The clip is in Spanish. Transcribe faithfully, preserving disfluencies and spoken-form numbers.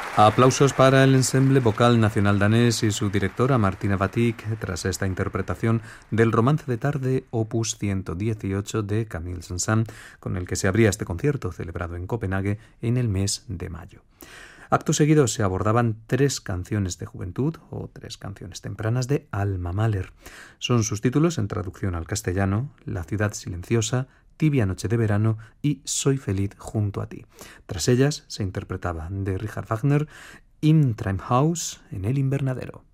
Aplausos para el Ensemble Vocal Nacional Danés y su directora Martina Batik tras esta interpretación del Romance de tarde opus ciento dieciocho de Camille Saint-Saëns, con el que se abría este concierto celebrado en Copenhague en el mes de mayo. Acto seguido se abordaban tres canciones de juventud o tres canciones tempranas de Alma Mahler. Son sus títulos en traducción al castellano: La ciudad silenciosa, Tibia noche de verano y Soy feliz junto a ti. Tras ellas se interpretaba de Richard Wagner Im Traumhaus, en el invernadero.